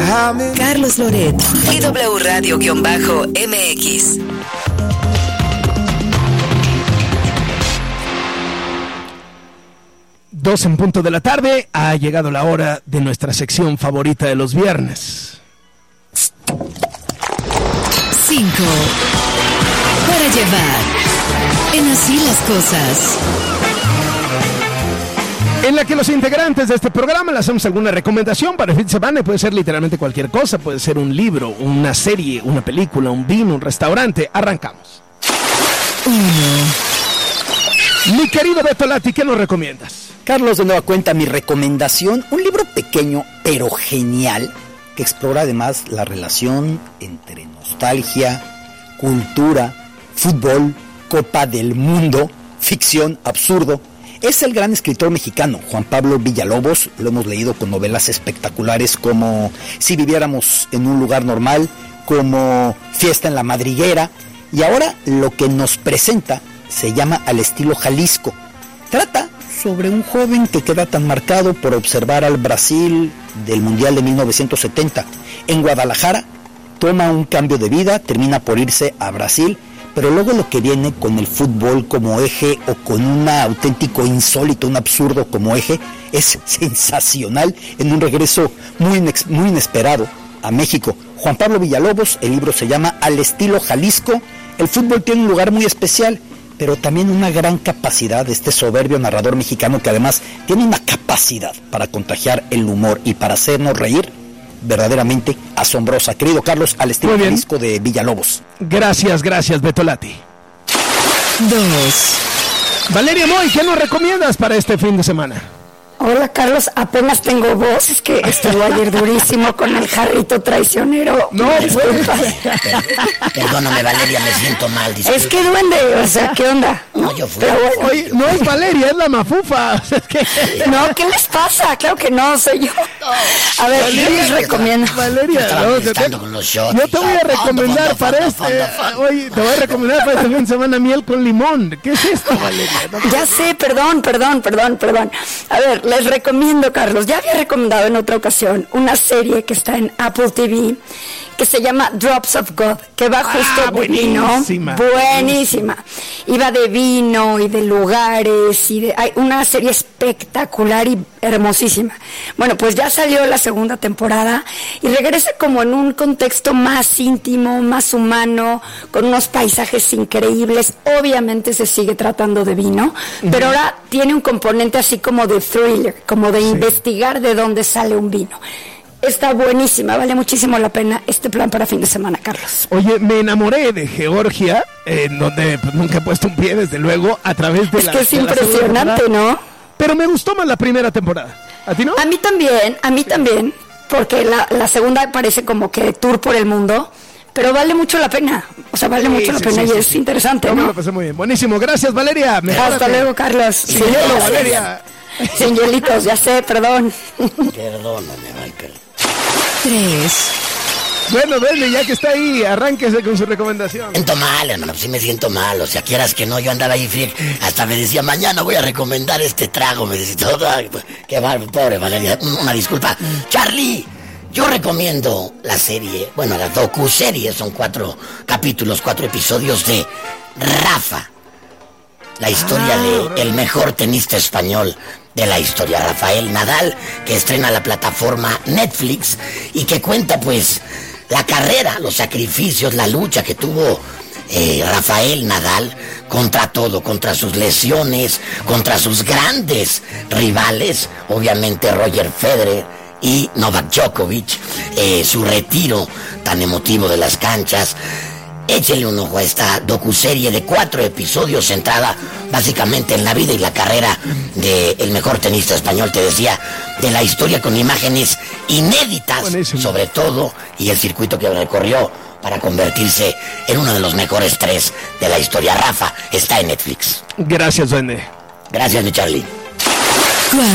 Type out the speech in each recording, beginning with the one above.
Carlos Loret y W Radio-MX. 2 en punto de la tarde, ha llegado la hora de nuestra sección favorita de los viernes. 5 para llevar en Así las Cosas. En la que los integrantes de este programa le hacemos alguna recomendación para el fin de semana. Puede ser literalmente cualquier cosa, puede ser un libro, una serie, una película, un vino, un restaurante. Arrancamos. 1. Mi querido Beto Lati, ¿qué nos recomiendas? Carlos, de nueva cuenta, mi recomendación, un libro pequeño pero genial que explora además la relación entre nostalgia, cultura, fútbol, Copa del Mundo, ficción, absurdo. Es el gran escritor mexicano Juan Pablo Villalobos. Lo hemos leído con novelas espectaculares como Si viviéramos en un lugar normal, como Fiesta en la Madriguera, y ahora lo que nos presenta se llama Al estilo Jalisco. Trata sobre un joven que queda tan marcado por observar al Brasil del Mundial de 1970. En Guadalajara toma un cambio de vida, termina por irse a Brasil, pero luego lo que viene con el fútbol como eje o con un auténtico insólito, un absurdo como eje, es sensacional en un regreso muy inesperado a México. Juan Pablo Villalobos, el libro se llama Al estilo Jalisco. El fútbol tiene un lugar muy especial, pero también una gran capacidad de este soberbio narrador mexicano que además tiene una capacidad para contagiar el humor y para hacernos reír verdaderamente asombrosa. Querido Carlos, Al estilo Jalisco de Villalobos. Gracias, Beto Lati. 2. Valeria Moy, ¿qué nos recomiendas para este fin de semana? Hola Carlos, apenas tengo voz, es que estuvo ayer durísimo con el jarrito traicionero. No, Perdóname Valeria, me siento mal, disculpa. Es que duende, o sea, ¿qué onda? No, yo fui. Oye, no es Valeria, es la mafufa. No, ¿qué les pasa? Claro que no, soy yo. A ver, ¿qué les recomiendo? Valeria, Con los shots. yo te voy a recomendar para este fin de semana miel con limón. ¿Qué es esto, Valeria? Ya sé, perdón. A ver, les recomiendo, Carlos, ya había recomendado en otra ocasión una serie que está en Apple TV que se llama Drops of God, que va justo de vino. Buenísima. Y va de vino y de lugares y hay una serie espectacular y hermosísima. Bueno, pues ya salió la segunda temporada y regresa como en un contexto más íntimo, más humano, con unos paisajes increíbles. Obviamente se sigue tratando de vino, pero ahora tiene un componente así como de thriller, como de investigar de dónde sale un vino. Está buenísima, vale muchísimo la pena este plan para fin de semana, Carlos. Oye, me enamoré de Georgia, donde pues, nunca he puesto un pie, desde luego, a través de Es que es impresionante, ¿no? Pero me gustó más la primera temporada. ¿A ti no? A mí también, porque la segunda parece como que tour por el mundo, pero vale mucho la pena. O sea, vale mucho la pena y es interesante, ¿no? Me lo pasé muy bien. Buenísimo, gracias, Valeria. Hasta luego, Carlos. Sin hielo, Valeria. Sin hielitos, ya sé, perdón. Perdóname, Michael. 3. Bueno, Dele, ya que está ahí, arránquese con su recomendación. Me siento mal, hermano, sí me siento mal. O sea, quieras que no, yo andaba ahí freak. Hasta me decía, mañana voy a recomendar este trago. Me decía, todo, qué mal, pobre Valeria. Una disculpa. Charlie, yo recomiendo la serie, bueno, la docuserie, son 4 capítulos, 4 episodios de Rafa. La historia de el mejor tenista español de la historia, Rafael Nadal, que estrena la plataforma Netflix y que cuenta pues la carrera, los sacrificios, la lucha que tuvo Rafael Nadal contra todo, contra sus lesiones, contra sus grandes rivales, obviamente Roger Federer y Novak Djokovic, su retiro tan emotivo de las canchas. Échele un ojo a esta docuserie de 4 episodios centrada básicamente en la vida y la carrera del mejor tenista español, te decía, de la historia con imágenes inéditas. Buenísimo. Sobre todo, y el circuito que recorrió para convertirse en uno de los mejores 3 de la historia. Rafa está en Netflix. Gracias, Duende. Gracias, mi Charlie. 4.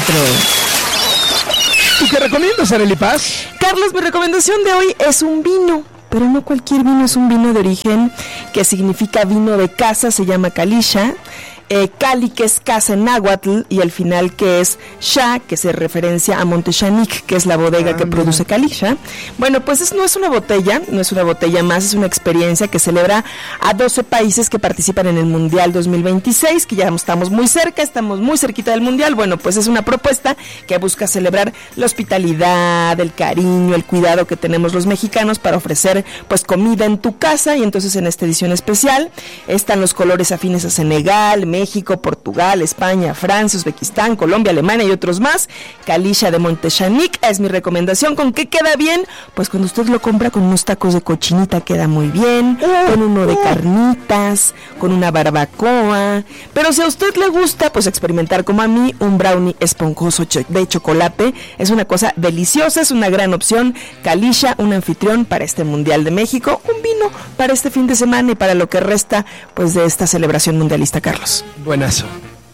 ¿Tú qué recomiendas, Arely Paz? Carlos, mi recomendación de hoy es un vino. Pero no cualquier vino, es un vino de origen que significa vino de casa, se llama Kalisha. Cali, que es casa en náhuatl, y al final que es Xa, que se referencia a Montechanic, que es la bodega que produce Calisha. Bueno, pues no es una botella más, es una experiencia que celebra a 12 países que participan en el Mundial 2026, que ya estamos muy cerquita del Mundial. Bueno, pues es una propuesta que busca celebrar la hospitalidad, el cariño, el cuidado que tenemos los mexicanos para ofrecer pues comida en tu casa. Y entonces en esta edición especial están los colores afines a Senegal, México, Portugal, España, Francia, Uzbekistán, Colombia, Alemania y otros más. Calisha de Montechanic es mi recomendación. ¿Con qué queda bien? Pues cuando usted lo compra con unos tacos de cochinita queda muy bien, con uno de carnitas, con una barbacoa. Pero si a usted le gusta pues experimentar como a mí un brownie esponjoso de chocolate, es una cosa deliciosa, es una gran opción. Calisha, un anfitrión para este Mundial de México, un vino para este fin de semana y para lo que resta pues de esta celebración mundialista, Carlos. Buenazo.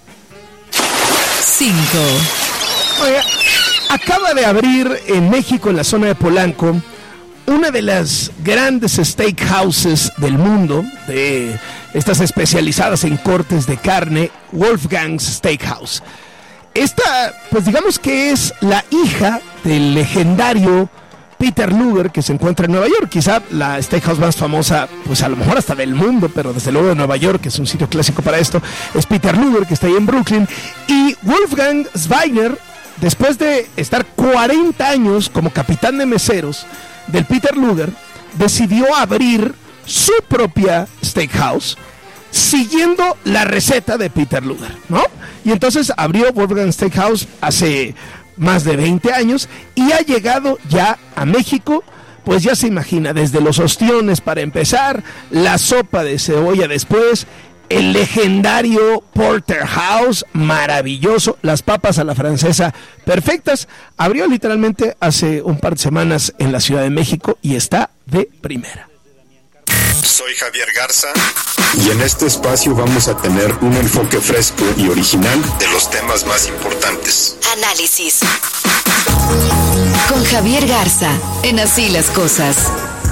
5. Oiga, acaba de abrir en México, en la zona de Polanco, una de las grandes steakhouses del mundo, de estas especializadas en cortes de carne, Wolfgang's Steakhouse. Esta, pues digamos que es la hija del legendario Peter Luger, que se encuentra en Nueva York, quizá la steakhouse más famosa, pues a lo mejor hasta del mundo, pero desde luego de Nueva York, que es un sitio clásico para esto, es Peter Luger, que está ahí en Brooklyn. Y Wolfgang Zweigner, después de estar 40 años como capitán de meseros del Peter Luger, decidió abrir su propia steakhouse siguiendo la receta de Peter Luger, ¿no? Y entonces abrió Wolfgang Steakhouse hace más de 20 años y ha llegado ya a México. Pues ya se imagina, desde los ostiones para empezar, la sopa de cebolla después, el legendario porterhouse, maravilloso, las papas a la francesa, perfectas. Abrió literalmente hace un par de semanas en la Ciudad de México y está de primera. Soy Javier Garza y en este espacio vamos a tener un enfoque fresco y original de los temas más importantes. Análisis con Javier Garza en Así las Cosas.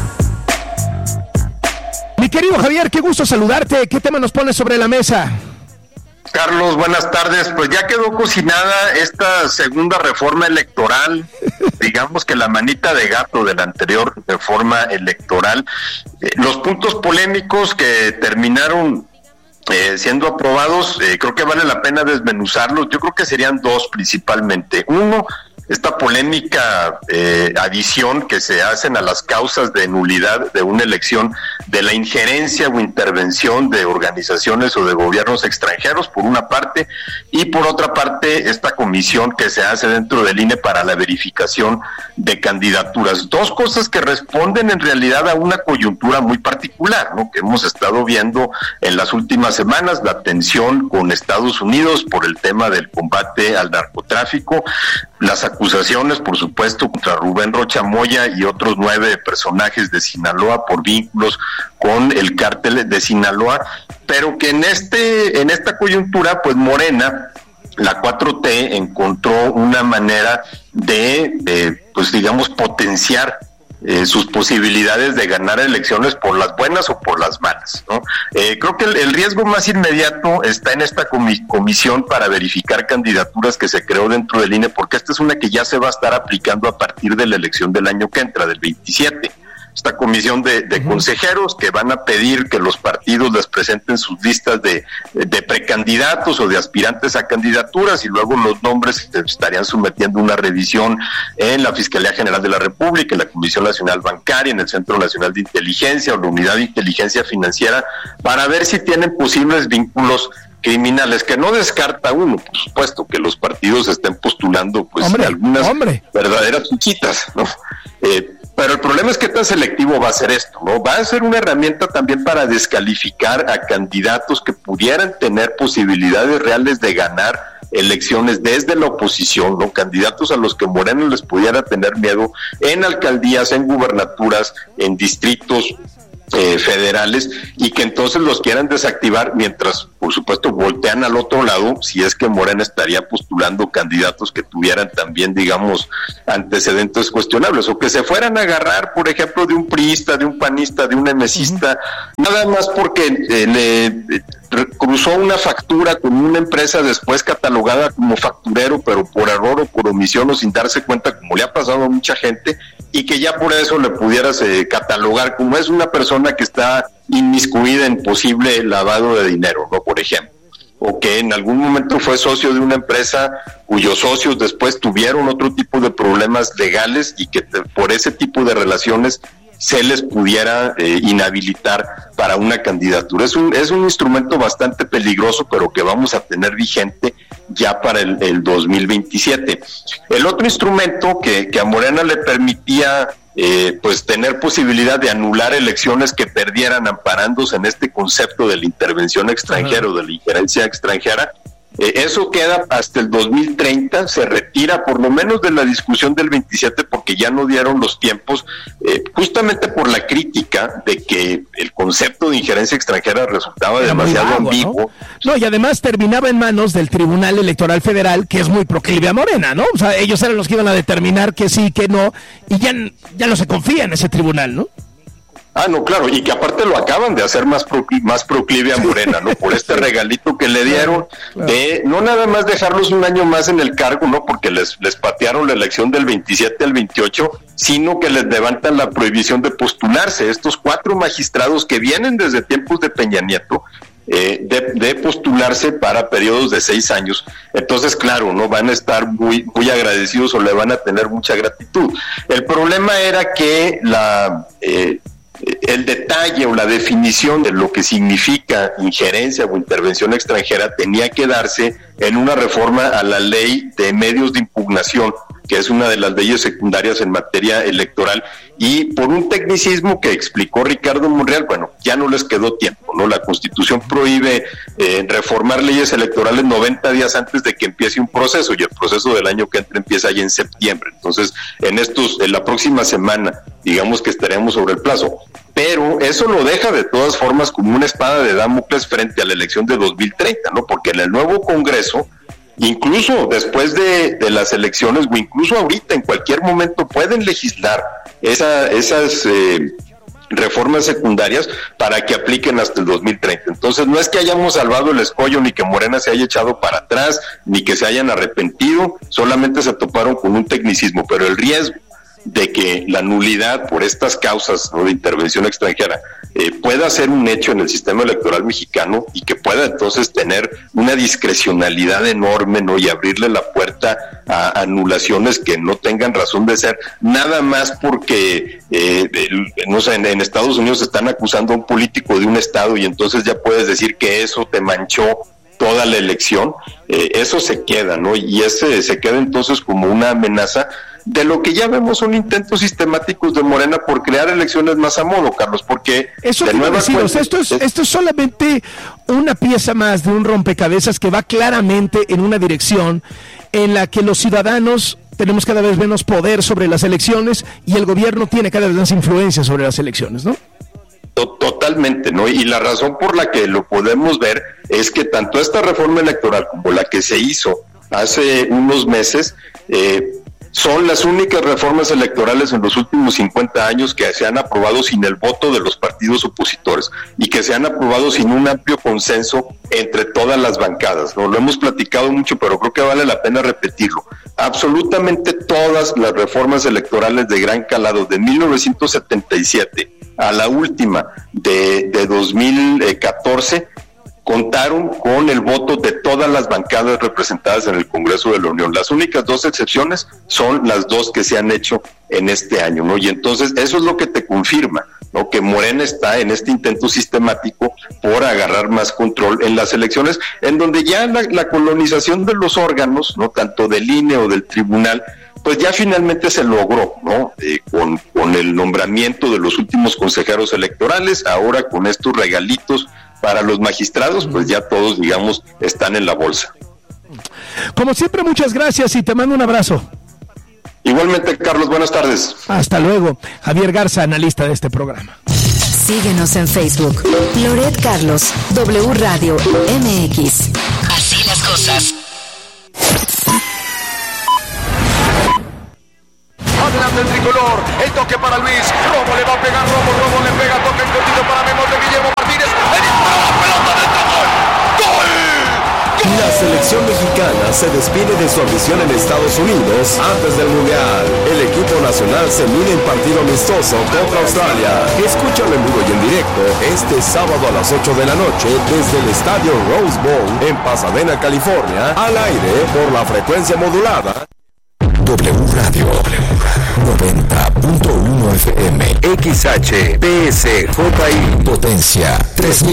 Mi querido Javier, qué gusto saludarte. ¿Qué tema nos pones sobre la mesa? Carlos, buenas tardes. Pues ya quedó cocinada esta segunda reforma electoral, digamos que la manita de gato de la anterior reforma electoral. Los puntos polémicos que terminaron siendo aprobados, creo que vale la pena desmenuzarlos. Yo creo que serían dos principalmente. Uno, esta polémica adición que se hacen a las causas de nulidad de una elección de la injerencia o intervención de organizaciones o de gobiernos extranjeros, por una parte, y por otra parte esta comisión que se hace dentro del INE para la verificación de candidaturas. Dos cosas que responden en realidad a una coyuntura muy particular, ¿no?, que hemos estado viendo en las últimas semanas, la tensión con Estados Unidos por el tema del combate al narcotráfico, las acusaciones, por supuesto, contra Rubén Rocha Moya y otros 9 personajes de Sinaloa por vínculos con el cártel de Sinaloa, pero que en esta coyuntura, pues Morena, la 4T, encontró una manera de pues digamos, potenciar sus posibilidades de ganar elecciones por las buenas o por las malas, ¿no? Creo que el riesgo más inmediato está en esta comisión para verificar candidaturas que se creó dentro del INE, porque esta es una que ya se va a estar aplicando a partir de la elección del año que entra, del 27. Esta comisión de consejeros que van a pedir que los partidos les presenten sus listas de precandidatos o de aspirantes a candidaturas, y luego los nombres se estarían sometiendo a una revisión en la Fiscalía General de la República, en la Comisión Nacional Bancaria, en el Centro Nacional de Inteligencia o la Unidad de Inteligencia Financiera, para ver si tienen posibles vínculos criminales, que no descarta uno, por supuesto, que los partidos estén postulando pues algunas verdaderas chiquitas, ¿no? Pero el problema es qué tan selectivo va a ser esto, ¿no? Va a ser una herramienta también para descalificar a candidatos que pudieran tener posibilidades reales de ganar elecciones desde la oposición, ¿no? Candidatos a los que Morena les pudiera tener miedo en alcaldías, en gubernaturas, en distritos federales, y que entonces los quieran desactivar mientras, por supuesto, voltean al otro lado si es que Morena estaría postulando candidatos que tuvieran también, digamos, antecedentes cuestionables, o que se fueran a agarrar, por ejemplo, de un priista, de un panista, de un emesista, nada más porque le cruzó una factura con una empresa después catalogada como facturero, pero por error o por omisión o sin darse cuenta, como le ha pasado a mucha gente, y que ya por eso le pudieras catalogar como es una persona que está inmiscuida en posible lavado de dinero, ¿no? Por ejemplo, o que en algún momento fue socio de una empresa cuyos socios después tuvieron otro tipo de problemas legales y que por ese tipo de relaciones se les pudiera inhabilitar para una candidatura. Es un instrumento bastante peligroso, pero que vamos a tener vigente ya para el 2027. El otro instrumento que a Morena le permitía pues tener posibilidad de anular elecciones que perdieran amparándose en este concepto de la intervención extranjera o de la injerencia extranjera, eso queda hasta el 2030, se retira por lo menos de la discusión del 27 porque ya no dieron los tiempos, justamente por la crítica de que el concepto de injerencia extranjera resultaba demasiado ambiguo. ¿no? Y además terminaba en manos del Tribunal Electoral Federal, que es muy proclive a Morena, ¿no? O sea, ellos eran los que iban a determinar que sí, que no, y ya no se confía en ese tribunal, ¿no? Ah, no, claro, y que aparte lo acaban de hacer más proclive a Morena, ¿no? Por este regalito que le dieron, de no nada más dejarlos un año más en el cargo, ¿no? Porque les patearon la elección del 27 al 28, sino que les levantan la prohibición de postularse. Estos 4 magistrados que vienen desde tiempos de Peña Nieto, de postularse para periodos de 6 años. Entonces, claro, no van a estar muy agradecidos o le van a tener mucha gratitud. El problema era que el detalle o la definición de lo que significa injerencia o intervención extranjera tenía que darse en una reforma a la ley de medios de impugnación, que es una de las leyes secundarias en materia electoral, y por un tecnicismo que explicó Ricardo Monreal, bueno, ya no les quedó tiempo, ¿no? La Constitución prohíbe reformar leyes electorales 90 días antes de que empiece un proceso, y el proceso del año que entra empieza ya en septiembre. Entonces, en la próxima semana, digamos que estaremos sobre el plazo. Pero eso lo deja de todas formas como una espada de Damocles frente a la elección de 2030, ¿no? Porque en el nuevo Congreso, incluso después de las elecciones, o incluso ahorita, en cualquier momento, pueden legislar esas reformas secundarias para que apliquen hasta el 2030. Entonces, no es que hayamos salvado el escollo, ni que Morena se haya echado para atrás, ni que se hayan arrepentido, solamente se toparon con un tecnicismo, pero el riesgo de que la nulidad por estas causas, ¿no?, de intervención extranjera pueda ser un hecho en el sistema electoral mexicano y que pueda entonces tener una discrecionalidad enorme, ¿no?, y abrirle la puerta a anulaciones que no tengan razón de ser, nada más porque no sé, en Estados Unidos están acusando a un político de un estado y entonces ya puedes decir que eso te manchó toda la elección. Eso se queda, ¿no? Y se queda entonces como una amenaza de lo que ya vemos son intentos sistemáticos de Morena por crear elecciones más a modo, Carlos, porque eso esto es solamente una pieza más de un rompecabezas que va claramente en una dirección en la que los ciudadanos tenemos cada vez menos poder sobre las elecciones y el gobierno tiene cada vez más influencia sobre las elecciones, ¿no? Totalmente, ¿no? Y la razón por la que lo podemos ver es que tanto esta reforma electoral como la que se hizo hace unos meses son las únicas reformas electorales en los últimos 50 años que se han aprobado sin el voto de los partidos opositores y que se han aprobado sin un amplio consenso entre todas las bancadas, ¿no? Lo hemos platicado mucho, pero creo que vale la pena repetirlo. Absolutamente todas las reformas electorales de gran calado de 1977 a la última de 2014 contaron con el voto de todas las bancadas representadas en el Congreso de la Unión. Las únicas 2 excepciones son las 2 que se han hecho en este año, ¿no? Y entonces eso es lo que te confirma, ¿no?, que Morena está en este intento sistemático por agarrar más control en las elecciones, en donde ya la colonización de los órganos, ¿no?, tanto del INE o del tribunal, pues ya finalmente se logró, ¿no? Con el nombramiento de los últimos consejeros electorales, ahora con estos regalitos para los magistrados, pues ya todos, digamos, están en la bolsa. Como siempre, muchas gracias y te mando un abrazo. Igualmente, Carlos, buenas tardes. Hasta luego. Javier Garza, analista de este programa. Síguenos en Facebook. Loret Carlos, W Radio MX. Así las cosas. Adelante el tricolor, el toque para Luis, Romo le va a pegar, Romo le pega, toque escondido para Memo de Guillermo Martínez, el disparo, la pelota dentro, gol. La selección mexicana se despide de su ambición en Estados Unidos antes del Mundial. El equipo nacional se mide en partido amistoso contra Australia. Escúchalo en vivo y en directo este sábado a las 8 de la noche desde el estadio Rose Bowl en Pasadena, California, al aire por la frecuencia modulada W Radio 90.1 FM XH PSJI potencia 3000.